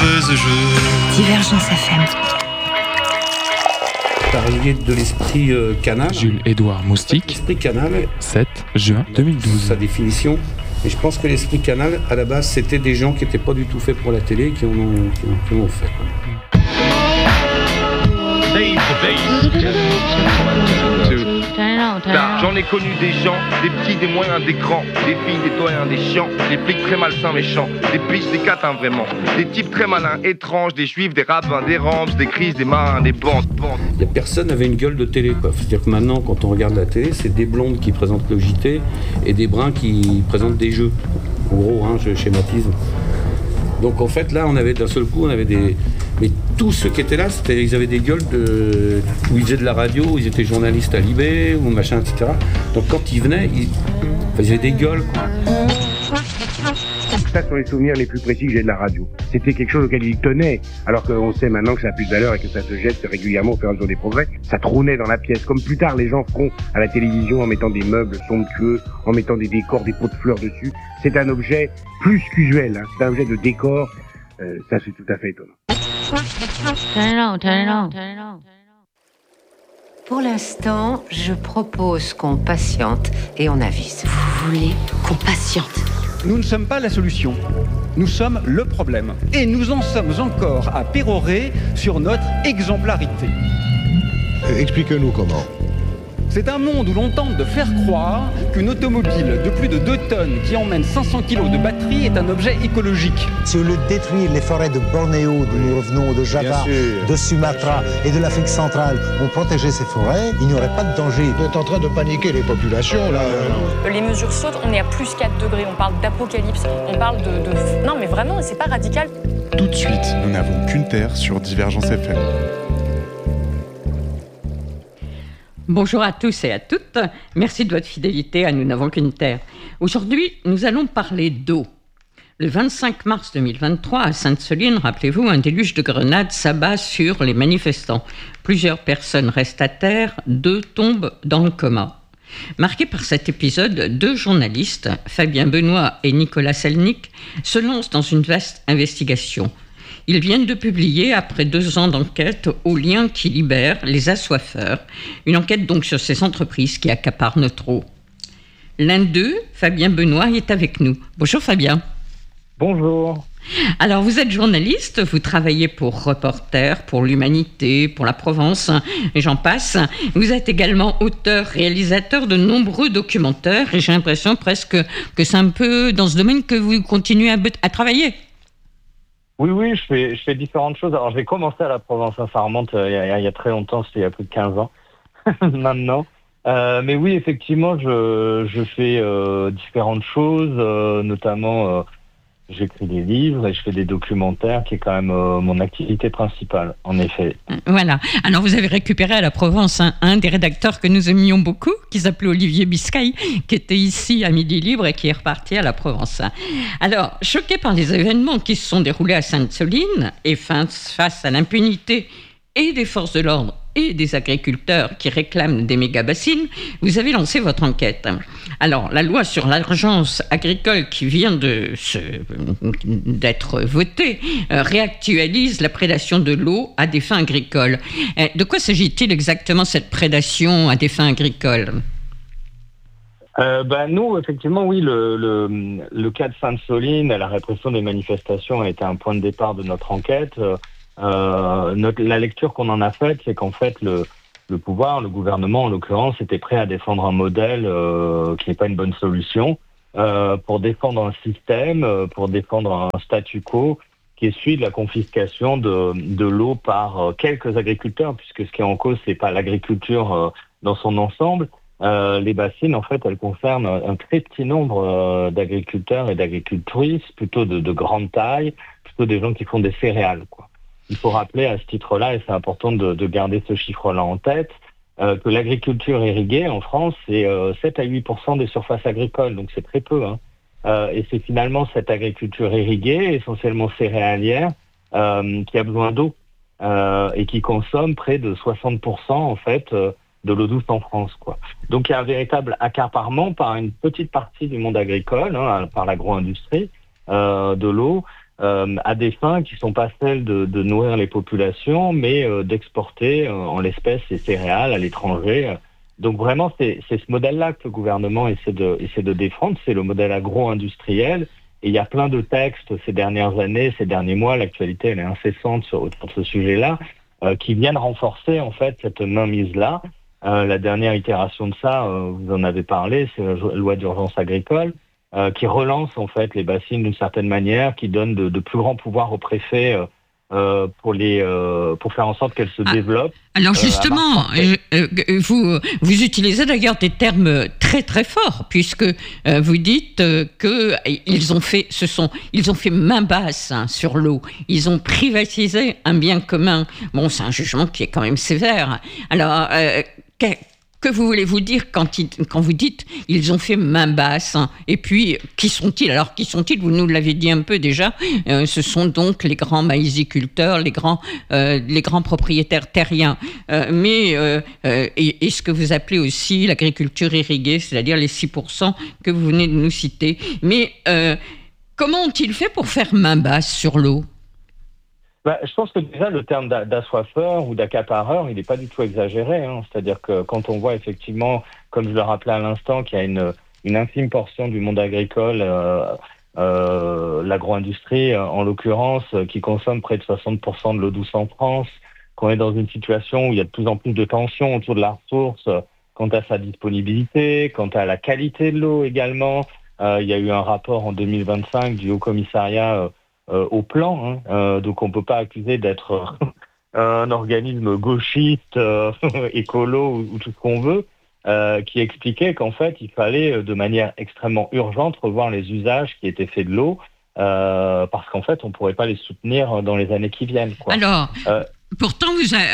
mauvais jeu. Divergence FM. Parliez de l'esprit canal. Jules-Édouard Moustique. L'esprit canal. 7 juin 2012. Sa définition. Mais je pense que l'esprit canal, à la base, c'était des gens qui n'étaient pas du tout faits pour la télé, qui en ont fait. J'en ai connu des gens, des petits, des moyens, des grands, des filles, des doyens, des chiants, des flics très malsains, méchants, des piches, des catins vraiment, des types très malins, étranges, des juifs, des rabbins, des rams, des crises, des marins, des bandes. Personne n'avait une gueule de télé, quoi. C'est-à-dire que maintenant, quand on regarde la télé, c'est des blondes qui présentent le JT et des bruns qui présentent des jeux. En gros, je schématise. Donc en fait, là, d'un seul coup, on avait des... Mais tous ceux qui étaient là, ils avaient des gueules où ils faisaient de la radio, où ils étaient journalistes à Libé, ou machin, etc. Donc quand ils venaient, ils avaient des gueules, quoi. Ça sont les souvenirs les plus précis que j'ai de la radio. C'était quelque chose auquel ils tenaient, alors qu'on sait maintenant que ça a plus de valeur et que ça se jette régulièrement au fur et à mesure des progrès. Ça trônait dans la pièce, comme plus tard les gens feront à la télévision en mettant des meubles somptueux, en mettant des décors, des pots de fleurs dessus. C'est un objet plus qu'usuel, hein. C'est un objet de décor. Ça, c'est tout à fait étonnant. Pour l'instant, je propose qu'on patiente et on avise. Vous voulez qu'on patiente ? Nous ne sommes pas la solution. Nous sommes le problème. Et nous en sommes encore à pérorer sur notre exemplarité. Expliquez-nous comment. C'est un monde où l'on tente de faire croire qu'une automobile de plus de 2 tonnes qui emmène 500 kilos de batterie est un objet écologique. Si au lieu de détruire les forêts de Bornéo, d'où nous revenons, de Java, de Sumatra et de l'Afrique centrale, on protégeait ces forêts, il n'y aurait pas de danger. Vous êtes en train de paniquer les populations, là. Les mesures sautent, on est à plus 4 degrés, on parle d'apocalypse, on parle de... Non mais vraiment, c'est pas radical. Tout de suite, nous n'avons qu'une terre sur Divergence FM. Bonjour à tous et à toutes, merci de votre fidélité à Nous n'avons qu'une terre. Aujourd'hui, nous allons parler d'eau. Le 25 mars 2023, à Sainte-Soline, rappelez-vous, un déluge de grenades s'abat sur les manifestants. Plusieurs personnes restent à terre, 2 tombent dans le coma. Marqués par cet épisode, 2 journalistes, Fabien Benoît et Nicolas Selnick, se lancent dans une vaste investigation. Ils viennent de publier, après 2 ans d'enquête, Au lien qui libère, les assoiffeurs. Une enquête donc sur ces entreprises qui accaparent notre eau. L'un d'eux, Fabien Benoît, est avec nous. Bonjour Fabien. Bonjour. Alors vous êtes journaliste, vous travaillez pour Reporters, pour l'Humanité, pour la Provence, et j'en passe. Vous êtes également auteur, réalisateur de nombreux documentaires, et j'ai l'impression presque que c'est un peu dans ce domaine que vous continuez à travailler. Oui, je fais différentes choses. Alors, j'ai commencé à la Provence, ça remonte il y a très longtemps, c'était il y a plus de 15 ans maintenant. Mais oui, effectivement, je fais différentes choses, notamment j'écris des livres et je fais des documentaires, qui est quand même mon activité principale, en effet. Voilà. Alors, vous avez récupéré à la Provence un des rédacteurs que nous aimions beaucoup, qui s'appelait Olivier Biscay, qui était ici à Midi Libre et qui est reparti à la Provence. Alors, choqué par les événements qui se sont déroulés à Sainte-Soline et face à l'impunité et des forces de l'ordre et des agriculteurs qui réclament des méga-bassines, vous avez lancé votre enquête. Alors, la loi sur l'urgence agricole qui vient d'être votée réactualise la prédation de l'eau à des fins agricoles. De quoi s'agit-il exactement, cette prédation à des fins agricoles ? Nous, effectivement, oui, le cas de Sainte-Soline, la répression des manifestations a été un point de départ de notre enquête. La lecture qu'on en a faite, c'est qu'en fait, le pouvoir, le gouvernement en l'occurrence, était prêt à défendre un modèle qui n'est pas une bonne solution, pour défendre un système, pour défendre un statu quo qui est celui de la confiscation de l'eau par quelques agriculteurs, puisque ce qui est en cause, c'est pas l'agriculture dans son ensemble. Les bassines, en fait, elles concernent un très petit nombre d'agriculteurs et d'agricultrices, plutôt de grande taille, plutôt des gens qui font des céréales, quoi. Il faut rappeler à ce titre-là, et c'est important de garder ce chiffre-là en tête, que l'agriculture irriguée en France, c'est 7 à 8% des surfaces agricoles, donc c'est très peu. Et c'est finalement cette agriculture irriguée, essentiellement céréalière, qui a besoin d'eau et qui consomme près de 60% en fait de l'eau douce en France, quoi. Donc il y a un véritable accaparement par une petite partie du monde agricole, par l'agro-industrie, de l'eau. à des fins qui sont pas celles de nourrir les populations, mais d'exporter en l'espèce ces céréales à l'étranger. Donc vraiment, c'est ce modèle-là que le gouvernement essaie de défendre, c'est le modèle agro-industriel. Et il y a plein de textes ces dernières années, ces derniers mois, l'actualité elle est incessante sur ce sujet-là, qui viennent renforcer en fait cette mainmise-là. La dernière itération de ça, vous en avez parlé, c'est la loi d'urgence agricole, qui relance en fait les bassines d'une certaine manière, qui donne de plus grands pouvoirs aux préfets pour faire en sorte qu'elles se développent. Alors justement, vous utilisez d'ailleurs des termes très très forts, puisque vous dites que ils ont fait main basse sur l'eau. Ils ont privatisé un bien commun. Bon, c'est un jugement qui est quand même sévère. Alors que voulez-vous dire quand vous dites ils ont fait main basse, hein? Et puis, qui sont-ils? Alors, qui sont-ils? Vous nous l'avez dit un peu déjà. Ce sont donc les grands maïsiculteurs, les grands propriétaires terriens. Mais ce que vous appelez aussi l'agriculture irriguée, c'est-à-dire les 6% que vous venez de nous citer. Mais comment ont-ils fait pour faire main basse sur l'eau? Je pense que déjà le terme d'assoiffeur ou d'accapareur, il n'est pas du tout exagéré. Hein. C'est-à-dire que quand on voit effectivement, comme je le rappelais à l'instant, qu'il y a une infime portion du monde agricole, l'agro-industrie en l'occurrence, qui consomme près de 60% de l'eau douce en France, qu'on est dans une situation où il y a de plus en plus de tensions autour de la ressource, quant à sa disponibilité, quant à la qualité de l'eau également. Il y a eu un rapport en 2025 du Haut-Commissariat au plan, hein. Donc on peut pas accuser d'être un organisme gauchiste, écolo ou tout ce qu'on veut, qui expliquait qu'en fait il fallait de manière extrêmement urgente revoir les usages qui étaient faits de l'eau, parce qu'en fait on pourrait pas les soutenir dans les années qui viennent, quoi. Alors pourtant,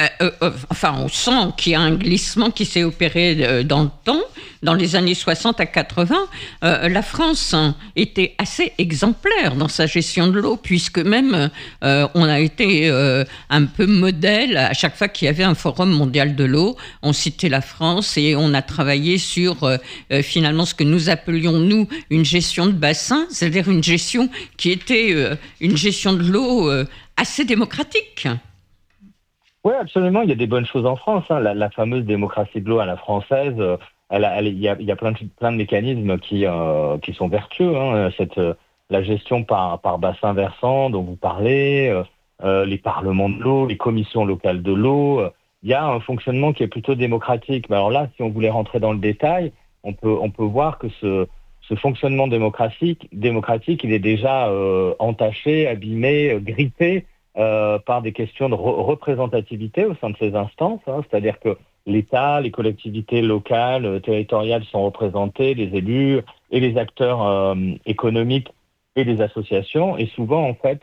on sent qu'il y a un glissement qui s'est opéré dans le temps. Dans les années 60 à 80, la France était assez exemplaire dans sa gestion de l'eau, puisque même on a été un peu modèle. À chaque fois qu'il y avait un forum mondial de l'eau, on citait la France et on a travaillé sur finalement ce que nous appelions, nous, une gestion de bassin, c'est-à-dire une gestion qui était une gestion de l'eau assez démocratique. Oui, absolument. Il y a des bonnes choses en France. Hein. La fameuse démocratie de l'eau à la française, il y a plein de mécanismes qui sont vertueux. Hein. La gestion par bassin versant dont vous parlez, les parlements de l'eau, les commissions locales de l'eau. Il y a un fonctionnement qui est plutôt démocratique. Mais alors là, si on voulait rentrer dans le détail, on peut voir que ce fonctionnement démocratique, il est déjà entaché, abîmé, grippé par des questions de représentativité au sein de ces instances, hein, c'est-à-dire que l'État, les collectivités locales, territoriales sont représentés, les élus et les acteurs économiques et les associations, et souvent en fait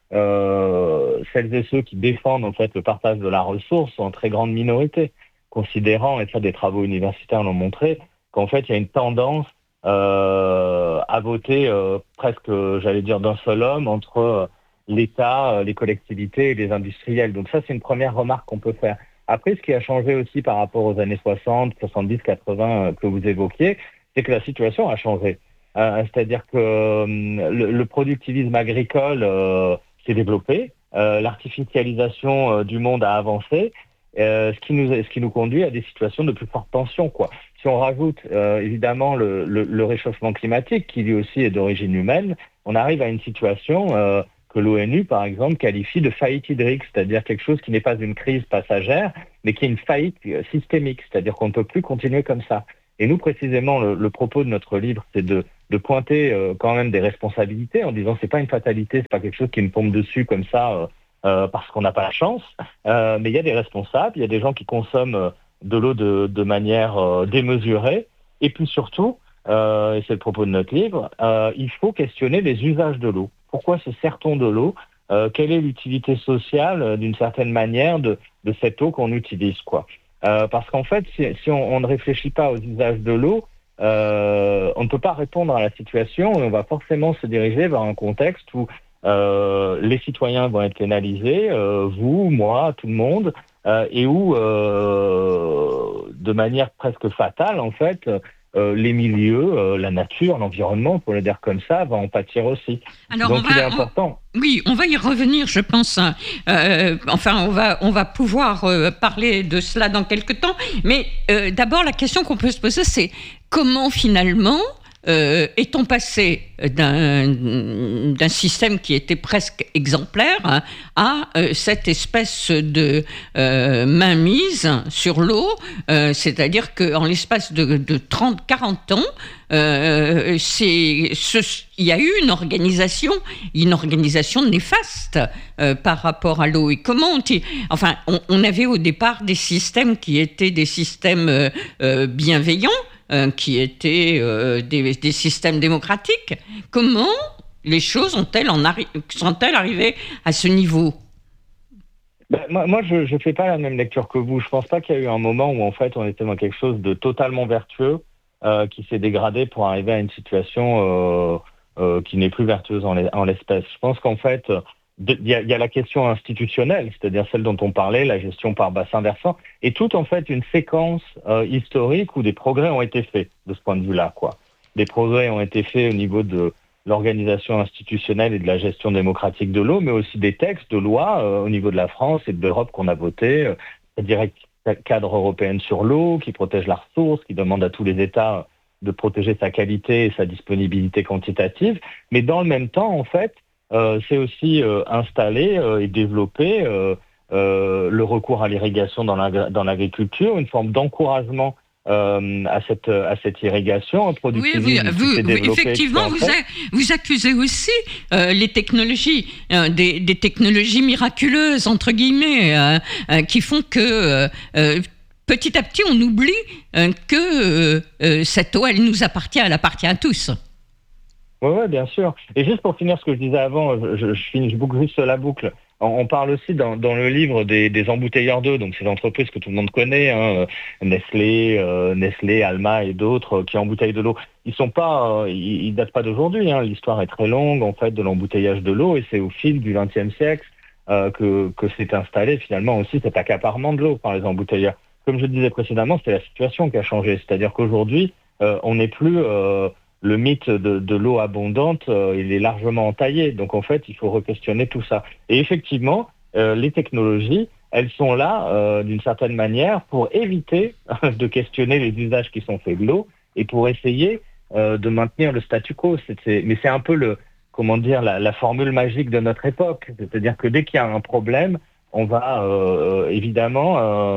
celles et ceux qui défendent en fait le partage de la ressource sont en très grande minorité, considérant, et ça des travaux universitaires l'ont montré, qu'en fait il y a une tendance à voter presque, j'allais dire, d'un seul homme entre l'État, les collectivités et les industriels. Donc ça, c'est une première remarque qu'on peut faire. Après, ce qui a changé aussi par rapport aux années 60, 70, 80 que vous évoquiez, c'est que la situation a changé. C'est-à-dire que le productivisme agricole s'est développé, l'artificialisation du monde a avancé, ce qui nous conduit à des situations de plus forte tension, quoi. Si on rajoute évidemment le réchauffement climatique, qui lui aussi est d'origine humaine, on arrive à une situation que l'ONU, par exemple, qualifie de faillite hydrique, c'est-à-dire quelque chose qui n'est pas une crise passagère, mais qui est une faillite systémique, c'est-à-dire qu'on ne peut plus continuer comme ça. Et nous, précisément, le propos de notre livre, c'est de pointer quand même des responsabilités en disant c'est pas une fatalité, c'est pas quelque chose qui nous tombe dessus comme ça parce qu'on n'a pas la chance, mais il y a des responsables, il y a des gens qui consomment de l'eau de manière démesurée, et puis surtout, et c'est le propos de notre livre, il faut questionner les usages de l'eau. Pourquoi se sert-on de l'eau? Quelle est l'utilité sociale, d'une certaine manière, de cette eau qu'on utilise, quoi. Parce qu'en fait, si on ne réfléchit pas aux usages de l'eau, on ne peut pas répondre à la situation et on va forcément se diriger vers un contexte où les citoyens vont être pénalisés, vous, moi, tout le monde, et où, de manière presque fatale, en fait, les milieux, la nature, l'environnement, pour le dire comme ça, va en pâtir aussi. Alors donc il est important. Oui, on va y revenir, je pense. On va pouvoir parler de cela dans quelques temps. Mais d'abord, la question qu'on peut se poser, c'est comment finalement est-on passé d'un système qui était presque exemplaire à cette espèce de mainmise sur l'eau, c'est-à-dire qu'en l'espace de 30-40 ans, il y a eu une organisation néfaste par rapport à l'eau. Et comment on avait au départ des systèmes qui étaient des systèmes bienveillants, qui étaient des systèmes démocratiques. Comment les choses sont-elles arrivées à ce niveau ? Moi, je ne fais pas la même lecture que vous. Je ne pense pas qu'il y a eu un moment où, en fait, on était dans quelque chose de totalement vertueux qui s'est dégradé pour arriver à une situation qui n'est plus vertueuse en l'espèce. Je pense qu'en fait, il y a la question institutionnelle, c'est-à-dire celle dont on parlait, la gestion par bassin versant, et toute en fait une séquence historique où des progrès ont été faits de ce point de vue-là, quoi. Des progrès ont été faits au niveau de l'organisation institutionnelle et de la gestion démocratique de l'eau, mais aussi des textes de loi au niveau de la France et de l'Europe qu'on a voté, la directive cadre européenne sur l'eau qui protège la ressource, qui demande à tous les États de protéger sa qualité et sa disponibilité quantitative, mais dans le même temps, en fait, c'est aussi installer et développer le recours à l'irrigation dans l'agriculture, une forme d'encouragement à cette irrigation, un productivisme qui s'est développé. Effectivement, vous accusez aussi les technologies, des technologies miraculeuses, entre guillemets, qui font que petit à petit, on oublie que cette eau, elle nous appartient, elle appartient à tous. Oui, bien sûr. Et juste pour finir ce que je disais avant, je boucle juste la boucle. On parle aussi dans le livre des embouteilleurs d'eau, donc ces entreprises que tout le monde connaît, hein, Nestlé, Alma et d'autres qui embouteillent de l'eau. Ils datent pas d'aujourd'hui, hein. L'histoire est très longue en fait de l'embouteillage de l'eau et c'est au fil du XXe siècle que s'est installé finalement aussi cet accaparement de l'eau par les embouteilleurs. Comme je le disais précédemment, c'est la situation qui a changé, c'est-à-dire qu'aujourd'hui on n'est plus le mythe de l'eau abondante, il est largement entaillé. Donc, en fait, il faut re-questionner tout ça. Et effectivement, les technologies, elles sont là, d'une certaine manière, pour éviter de questionner les usages qui sont faits de l'eau et pour essayer de maintenir le statu quo. Mais c'est un peu la formule magique de notre époque. C'est-à-dire que dès qu'il y a un problème, on va évidemment,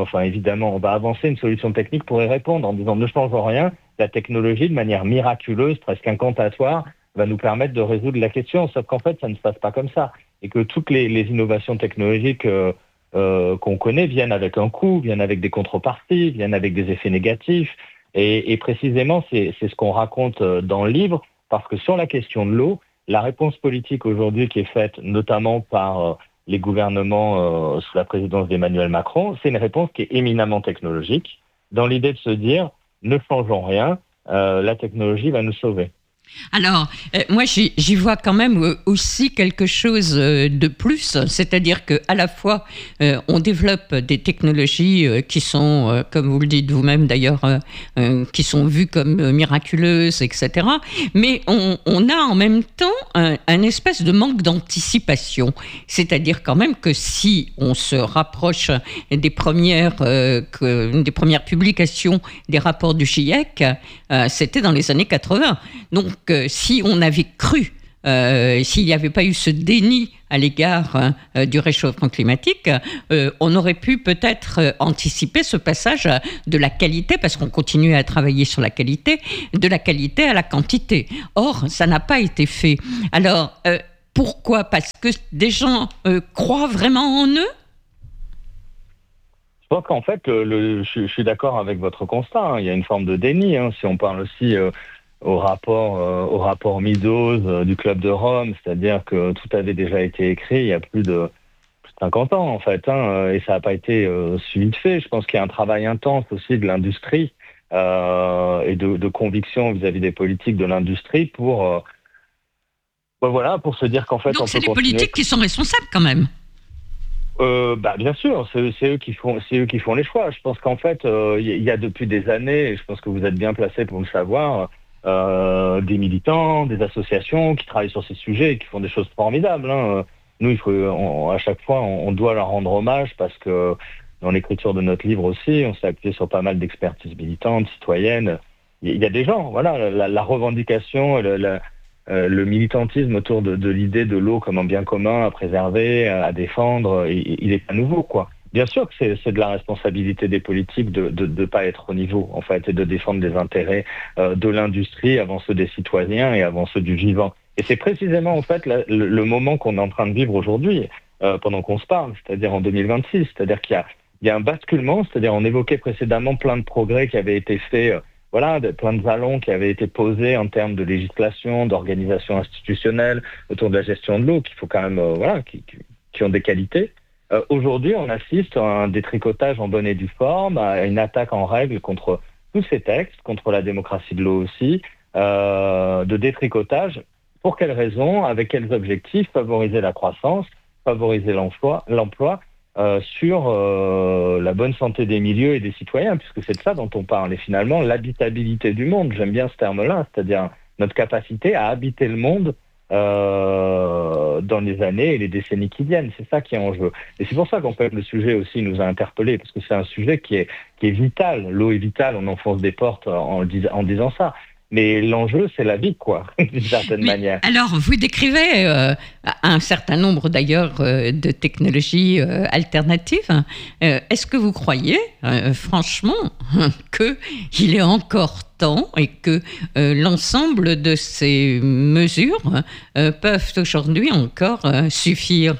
on va avancer une solution technique pour y répondre en disant ne changeons rien. La technologie, de manière miraculeuse, presque incantatoire, va nous permettre de résoudre la question. Sauf qu'en fait, ça ne se passe pas comme ça. Et que toutes les innovations technologiques qu'on connaît viennent avec un coût, viennent avec des contreparties, viennent avec des effets négatifs. Et précisément, c'est ce qu'on raconte dans le livre, parce que sur la question de l'eau, la réponse politique aujourd'hui qui est faite notamment par les gouvernements sous la présidence d'Emmanuel Macron, c'est une réponse qui est éminemment technologique, dans l'idée de se dire ne changeons rien, la technologie va nous sauver. Alors, moi, j'y vois quand même aussi quelque chose de plus, c'est-à-dire qu'à la fois, on développe des technologies qui sont, comme vous le dites vous-même d'ailleurs, qui sont vues comme miraculeuses, etc. Mais on a en même temps un espèce de manque d'anticipation. C'est-à-dire quand même que si on se rapproche des premières publications des rapports du GIEC, c'était dans les années 80. Donc, si on avait cru, s'il n'y avait pas eu ce déni à l'égard du réchauffement climatique, on aurait pu peut-être anticiper ce passage de la qualité, parce qu'on continue à travailler sur la qualité, de la qualité à la quantité. Or, ça n'a pas été fait. Alors, pourquoi ? Parce que des gens croient vraiment en eux ? Je pense qu'en fait, je suis d'accord avec votre constat. Hein. Il y a une forme de déni. Hein. Si on parle aussi au rapport Meadows du Club de Rome, c'est-à-dire que tout avait déjà été écrit il y a plus de 50 ans en fait, hein, et ça n'a pas été suivi de fait. Je pense qu'il y a un travail intense aussi de l'industrie et de conviction vis-à-vis des politiques de l'industrie pour se dire qu'en fait donc on peut continuer. c'est les politiques qui sont responsables quand même. Bien sûr, c'est eux qui font les choix. Je pense qu'en fait, il y a depuis des années, et je pense que vous êtes bien placé pour le savoir, des militants, des associations qui travaillent sur ces sujets et qui font des choses formidables. Hein. Nous, à chaque fois, on doit leur rendre hommage parce que dans l'écriture de notre livre aussi, on s'est appuyé sur pas mal d'expertises militantes, citoyennes. Il y a des gens, voilà, la revendication, le militantisme autour de l'idée de l'eau comme un bien commun à préserver, à défendre, il est pas nouveau, quoi. Bien sûr que c'est de la responsabilité des politiques de pas être au niveau, en fait, et de défendre les intérêts de l'industrie avant ceux des citoyens et avant ceux du vivant. Et c'est précisément, en fait, le moment qu'on est en train de vivre aujourd'hui, pendant qu'on se parle, c'est-à-dire en 2026, c'est-à-dire qu'il y a un basculement, c'est-à-dire on évoquait précédemment plein de progrès qui avaient été faits, plein de jalons qui avaient été posés en termes de législation, d'organisation institutionnelle autour de la gestion de l'eau, qu'il faut quand même, qui ont des qualités. Aujourd'hui, on assiste à un détricotage en bonne et due forme, à une attaque en règle contre tous ces textes, contre la démocratie de l'eau aussi, de détricotage. Pour quelles raisons, avec quels objectifs? Favoriser la croissance, favoriser l'emploi, sur la bonne santé des milieux et des citoyens, puisque c'est de ça dont on parle. Et finalement, l'habitabilité du monde, j'aime bien ce terme-là, c'est-à-dire notre capacité à habiter le monde dans les années et les décennies qui viennent. C'est ça qui est en jeu. Et c'est pour ça qu'en fait, le sujet aussi nous a interpellés, parce que c'est un sujet qui est vital. L'eau est vitale, on enfonce des portes en disant ça. Mais l'enjeu, c'est la vie, quoi, d'une certaine manière. Alors, vous décrivez un certain nombre, d'ailleurs, de technologies alternatives. Est-ce que vous croyez, franchement, qu'il est encore temps et que l'ensemble de ces mesures peuvent aujourd'hui encore suffire?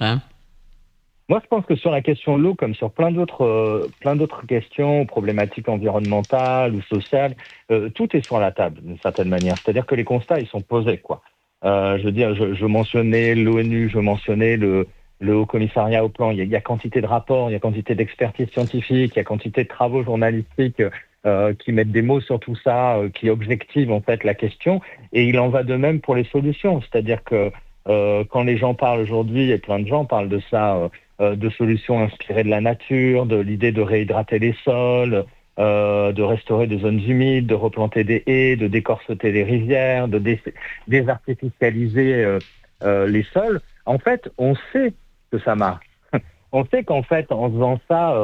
Moi, je pense que sur la question de l'eau, comme sur plein d'autres questions, problématiques environnementales ou sociales, tout est sur la table d'une certaine manière. C'est-à-dire que les constats, ils sont posés, quoi. Je veux dire, je mentionnais l'ONU, je mentionnais le Haut Commissariat au Plan. Il y a quantité de rapports, il y a quantité d'expertise scientifique, il y a quantité de travaux journalistiques qui mettent des mots sur tout ça, qui objectivent en fait la question. Et il en va de même pour les solutions. C'est-à-dire que quand les gens parlent aujourd'hui, et plein de gens parlent de ça, de solutions inspirées de la nature, de l'idée de réhydrater les sols, de restaurer des zones humides, de replanter des haies, de décorseter les rivières, de désartificialiser les sols. En fait, on sait que ça marche. On sait qu'en fait, en faisant ça,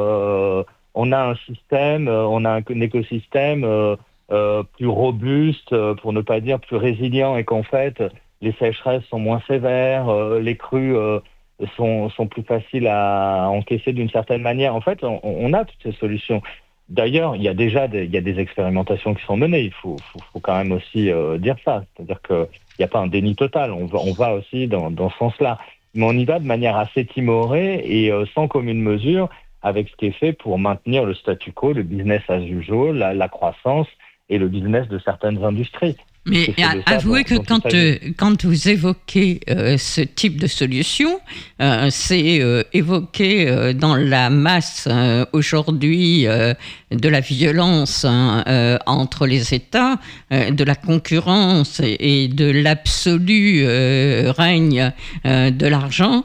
on a un système, on a un écosystème plus robuste, pour ne pas dire plus résilient, et qu'en fait, les sécheresses sont moins sévères, les crues sont plus faciles à encaisser d'une certaine manière. En fait, on a toutes ces solutions. D'ailleurs, il y a des expérimentations qui sont menées. Il faut quand même aussi dire ça. C'est-à-dire qu'il n'y a pas un déni total. On va aussi dans ce sens-là. Mais on y va de manière assez timorée et sans commune mesure avec ce qui est fait pour maintenir le statu quo, le business as usual, la croissance et le business de certaines industries. Mais avouez que quand vous évoquez ce type de solution, c'est évoqué dans la masse aujourd'hui de la violence entre les États, de la concurrence et de l'absolu règne de l'argent,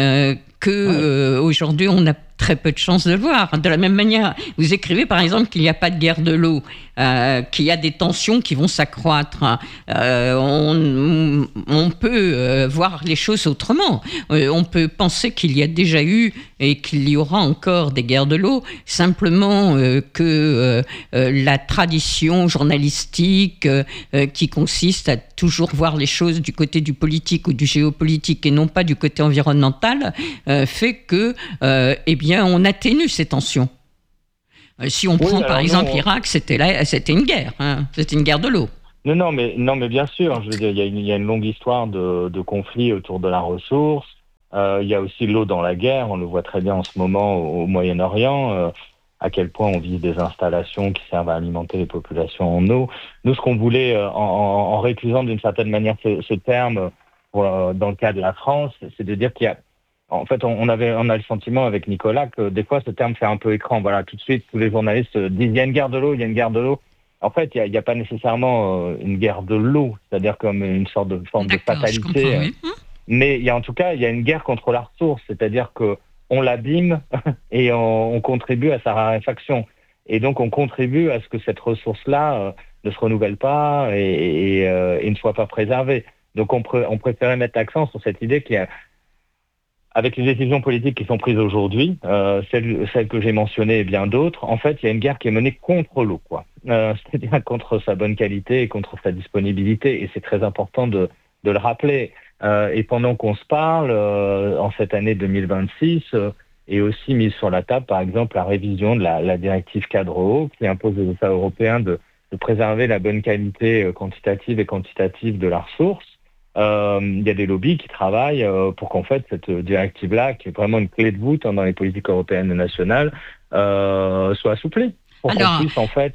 aujourd'hui on a très peu de chances de le voir. De la même manière, vous écrivez par exemple qu'il n'y a pas de guerre de l'eau, qu'il y a des tensions qui vont s'accroître. On peut voir les choses autrement. On peut penser qu'il y a déjà eu et qu'il y aura encore des guerres de l'eau, simplement que la tradition journalistique qui consiste à toujours voir les choses du côté du politique ou du géopolitique et non pas du côté environnemental, fait que, on atténue ces tensions. Si on prend par exemple l'Irak, c'était une guerre, c'était une guerre de l'eau. Non, mais bien sûr, je veux dire, il y a une longue histoire de conflits autour de la ressource. Il y a aussi l'eau dans la guerre, on le voit très bien en ce moment au Moyen-Orient, à quel point on vise des installations qui servent à alimenter les populations en eau. Nous, ce qu'on voulait, en récusant d'une certaine manière ce terme dans le cas de la France, c'est de dire qu'il y a... En fait, on a le sentiment avec Nicolas que des fois ce terme fait un peu écran. Voilà, tout de suite, tous les journalistes disent il y a une guerre de l'eau, il y a une guerre de l'eau. En fait, il y a pas nécessairement une guerre de l'eau, c'est-à-dire comme une sorte de forme de fatalité. Oui. Mais en tout cas, il y a une guerre contre la ressource, c'est-à-dire que on l'abîme et on contribue à sa raréfaction. Et donc, on contribue à ce que cette ressource-là ne se renouvelle pas et ne soit pas préservée. Donc, on préférait mettre l'accent sur cette idée qu'il y a, avec les décisions politiques qui sont prises aujourd'hui, celles que j'ai mentionnées et bien d'autres, en fait, il y a une guerre qui est menée contre l'eau, quoi. C'est-à-dire contre sa bonne qualité et contre sa disponibilité. Et c'est très important de le rappeler. Et pendant qu'on se parle, en cette année 2026, est aussi mise sur la table, par exemple, la révision de la directive cadre eau qui impose aux États européens de préserver la bonne qualité quantitative et quantitative de la ressource. Il y a des lobbies qui travaillent pour qu'en fait cette directive-là, qui est vraiment une clé de voûte dans les politiques européennes et nationales, soit assouplie. Pour qu'on puisse en fait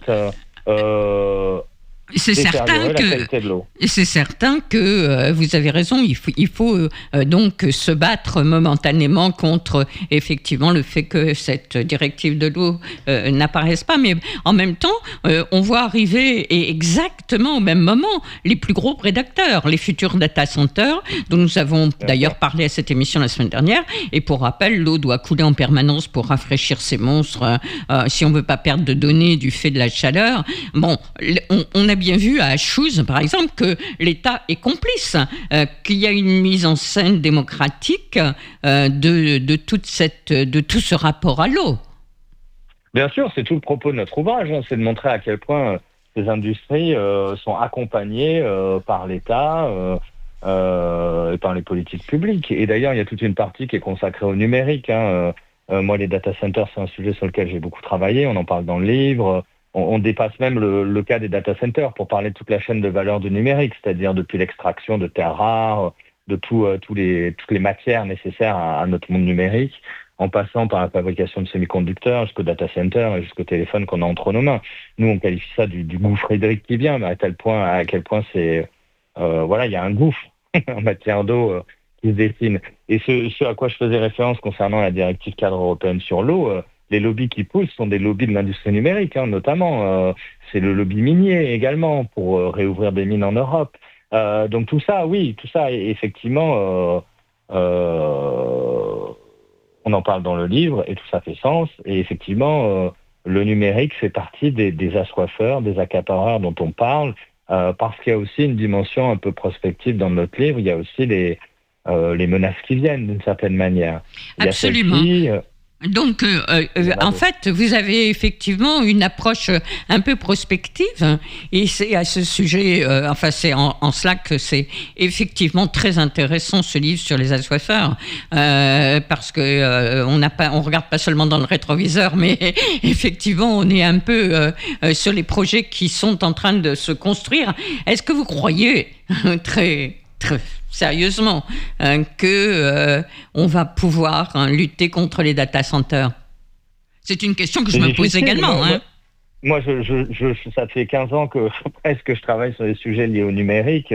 c'est certain que vous avez raison, il faut donc se battre momentanément contre effectivement le fait que cette directive de l'eau n'apparaisse pas, mais en même temps on voit arriver exactement au même moment les plus gros prédateurs, les futurs data centers dont nous avons d'ailleurs parlé à cette émission la semaine dernière. Et pour rappel, l'eau doit couler en permanence pour rafraîchir ces monstres si on ne veut pas perdre de données du fait de la chaleur. Bon, on a bien vu à Achouz, par exemple, que l'État est complice, qu'il y a une mise en scène démocratique de tout ce rapport à l'eau. Bien sûr, c'est tout le propos de notre ouvrage, c'est de montrer à quel point ces industries sont accompagnées par l'État et par les politiques publiques. Et d'ailleurs, il y a toute une partie qui est consacrée au numérique. Moi, les data centers, c'est un sujet sur lequel j'ai beaucoup travaillé, on en parle dans le livre. On dépasse même le cas des data centers pour parler de toute la chaîne de valeur du numérique, c'est-à-dire depuis l'extraction de terres rares, de toutes les matières nécessaires à notre monde numérique, en passant par la fabrication de semi-conducteurs jusqu'au data center et jusqu'au téléphone qu'on a entre nos mains. Nous, on qualifie ça du gouffre hydrique qui vient, mais à quel point c'est... il y a un gouffre en matière d'eau qui se dessine. Et ce à quoi je faisais référence concernant la directive cadre européenne sur l'eau... les lobbies qui poussent sont des lobbies de l'industrie numérique, notamment. C'est le lobby minier également pour réouvrir des mines en Europe. Donc tout ça, effectivement, on en parle dans le livre et tout ça fait sens. Et effectivement, le numérique fait partie des assoiffeurs, des accapareurs dont on parle, parce qu'il y a aussi une dimension un peu prospective dans notre livre. Il y a aussi les menaces qui viennent d'une certaine manière. Absolument. Donc, en fait, vous avez effectivement une approche un peu prospective, et c'est à ce sujet, c'est en cela que c'est effectivement très intéressant ce livre sur les assoiffeurs, parce que on regarde pas seulement dans le rétroviseur, mais effectivement, on est un peu sur les projets qui sont en train de se construire. Est-ce que vous croyez très sérieusement qu'on va pouvoir lutter contre les data centers? C'est une question que je me pose également. Moi, ça fait 15 ans que presque je travaille sur les sujets liés au numérique.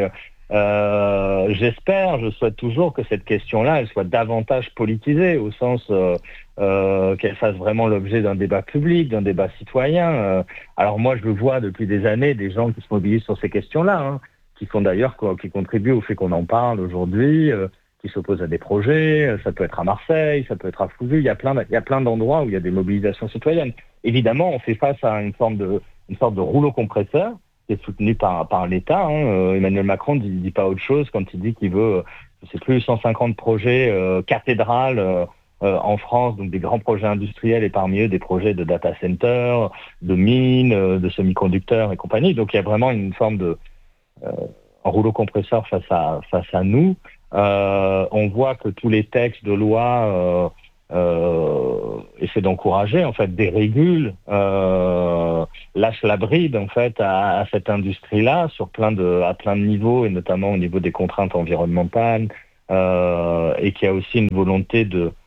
Je souhaite toujours que cette question-là, elle soit davantage politisée, au sens qu'elle fasse vraiment l'objet d'un débat public, d'un débat citoyen. Alors moi, je vois depuis des années des gens qui se mobilisent sur ces questions-là, qui contribuent au fait qu'on en parle aujourd'hui, qui s'opposent à des projets. Ça peut être à Marseille, ça peut être à Fouilleux. Il y a plein d'endroits où il y a des mobilisations citoyennes. Évidemment, on fait face à une sorte de rouleau compresseur qui est soutenu par l'État. Emmanuel Macron ne dit pas autre chose quand il dit qu'il veut, je sais plus, 150 projets cathédrales en France, donc des grands projets industriels et parmi eux des projets de data center, de mines, de semi-conducteurs et compagnie. Donc il y a vraiment une forme de un rouleau compresseur face à nous. On voit que tous les textes de loi essaient d'encourager, en fait, dérégulent, lâchent la bride, en fait, à cette industrie-là à plein de niveaux, et notamment au niveau des contraintes environnementales, et qu'il y a aussi une volonté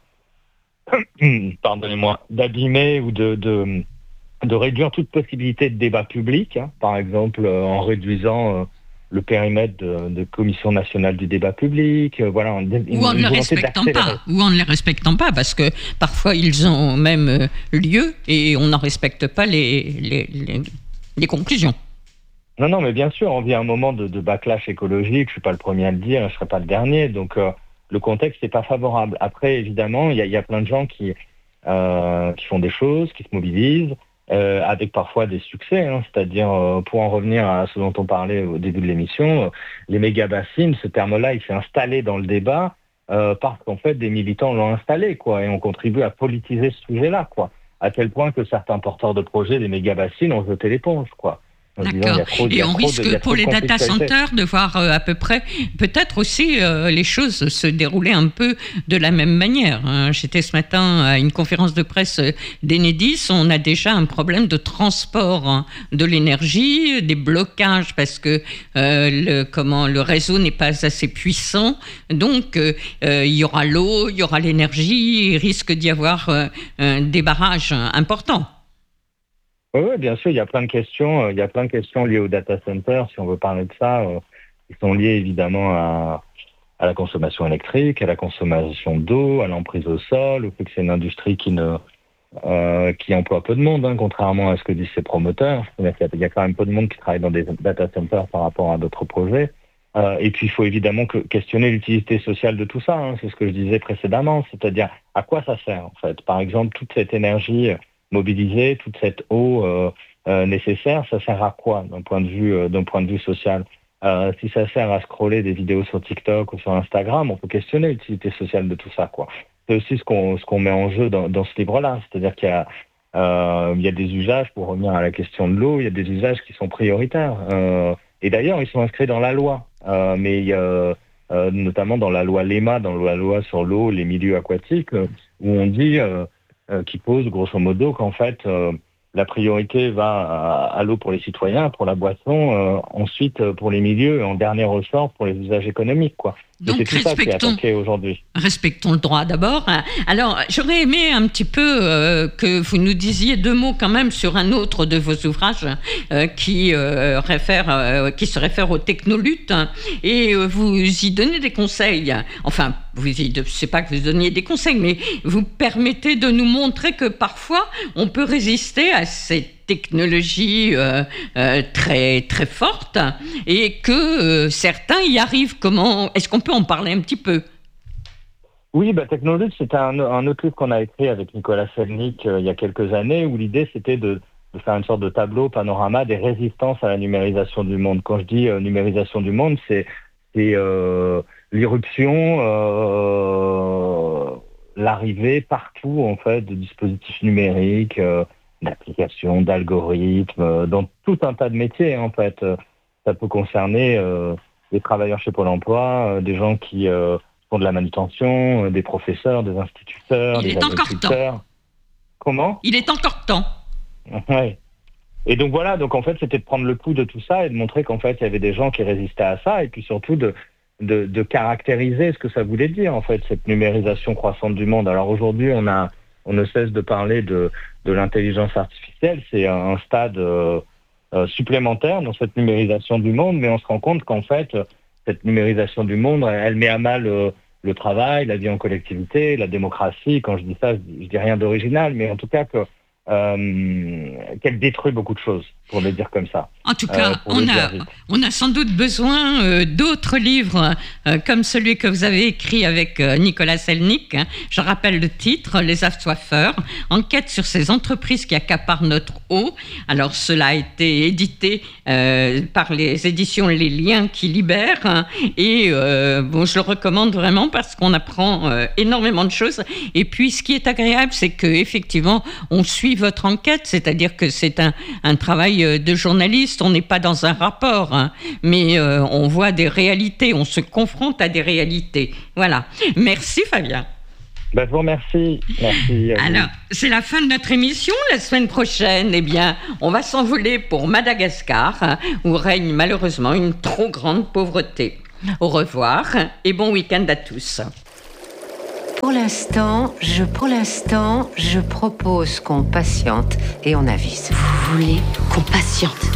d'abîmer ou de réduire toute possibilité de débat public, par exemple en réduisant le périmètre de Commission nationale du débat public, ou en ne les respectant pas, parce que parfois ils ont même lieu et on n'en respecte pas les conclusions. Non, mais bien sûr, on vit un moment de backlash écologique, je ne suis pas le premier à le dire, je ne serai pas le dernier, donc le contexte n'est pas favorable. Après, évidemment, il y a plein de gens qui font des choses, qui se mobilisent, avec parfois des succès, hein, c'est-à-dire, pour en revenir à ce dont on parlait au début de l'émission, les méga-bassines, ce terme-là, il s'est installé dans le débat parce qu'en fait, des militants l'ont installé, quoi, et on contribue à politiser ce sujet-là, quoi, à tel point que certains porteurs de projets des méga-bassines ont jeté l'éponge, quoi. D'accord. Et on risque pour les data centers de voir à peu près, peut-être aussi les choses se dérouler un peu de la même manière. J'étais ce matin à une conférence de presse d'Enedis, on a déjà un problème de transport de l'énergie, des blocages parce que le réseau n'est pas assez puissant. Donc il y aura l'eau, il y aura l'énergie, il risque d'y avoir des barrages importants. Oui, bien sûr, il y a plein de questions liées au data center, si on veut parler de ça, qui sont liées évidemment à la consommation électrique, à la consommation d'eau, à l'emprise au sol, au fait que c'est une industrie qui emploie peu de monde, hein, contrairement à ce que disent ses promoteurs. Il y a quand même peu de monde qui travaille dans des data centers par rapport à d'autres projets. Et puis, il faut évidemment questionner l'utilité sociale de tout ça, hein, c'est ce que je disais précédemment, c'est-à-dire à quoi ça sert, en fait. Par exemple, toute cette énergie mobiliser toute cette eau nécessaire, ça sert à quoi d'un point de vue social? Si ça sert à scroller des vidéos sur TikTok ou sur Instagram, on peut questionner l'utilité sociale de tout ça, quoi. C'est aussi ce qu'on met en jeu dans ce livre-là, c'est-à-dire qu'il y a des usages, pour revenir à la question de l'eau, il y a des usages qui sont prioritaires. Et d'ailleurs, ils sont inscrits dans la loi, mais il y a notamment dans la loi LEMA, dans la loi sur l'eau, les milieux aquatiques, où on dit qui pose grosso modo qu'en fait la priorité va à l'eau pour les citoyens, pour la boisson, ensuite pour les milieux et en dernier ressort pour les usages économiques, quoi. Donc, c'est tout ça qui est attaqué aujourd'hui. Respectons le droit d'abord. Alors, j'aurais aimé un petit peu que vous nous disiez deux mots quand même sur un autre de vos ouvrages qui se réfère aux technoluttes, et vous y donnez des conseils. Enfin, c'est pas que vous donniez des conseils, mais vous permettez de nous montrer que parfois on peut résister à ces technologies très très fortes et que certains y arrivent. Comment est-ce qu'on peut en parler un petit peu? Oui, Technolutte, c'est un autre livre qu'on a écrit avec Nicolas Selnick il y a quelques années, où l'idée c'était de faire une sorte de tableau panorama des résistances à la numérisation du monde. Quand je dis numérisation du monde, c'est l'irruption, l'arrivée partout en fait de dispositifs numériques, d'applications, d'algorithmes, dans tout un tas de métiers en fait. Ça peut concerner des travailleurs chez Pôle emploi, des gens qui font de la manutention, des professeurs, des instituteurs, des agriculteurs. Comment ? Il est encore temps. Ouais. Et donc voilà, donc en fait c'était de prendre le pouls de tout ça et de montrer qu'en fait il y avait des gens qui résistaient à ça, et puis surtout de caractériser ce que ça voulait dire en fait, cette numérisation croissante du monde. Alors aujourd'hui on ne cesse de parler de l'intelligence artificielle, c'est un stade supplémentaire dans cette numérisation du monde, mais on se rend compte qu'en fait cette numérisation du monde, elle met à mal le travail, la vie en collectivité, la démocratie. Quand je dis ça, je dis rien d'original, mais en tout cas qu'elle détruit beaucoup de choses, pour le dire comme ça. En tout cas, on a sans doute besoin d'autres livres comme celui que vous avez écrit avec Nicolas Selnick. Je rappelle le titre, Les Assoiffeurs, enquête sur ces entreprises qui accaparent notre eau. Alors, cela a été édité par les éditions Les Liens qui libèrent. Et je le recommande vraiment parce qu'on apprend énormément de choses. Et puis, ce qui est agréable, c'est qu'effectivement, on suit votre enquête, c'est-à-dire que c'est un travail de journaliste, on n'est pas dans un rapport, mais on voit des réalités, on se confronte à des réalités. Voilà. Merci Fabien. Je vous remercie. Merci. Alors, c'est la fin de notre émission. La semaine prochaine, on va s'envoler pour Madagascar, où règne malheureusement une trop grande pauvreté. Au revoir et bon week-end à tous. Pour l'instant, je propose qu'on patiente et on avise. Vous voulez qu'on patiente ?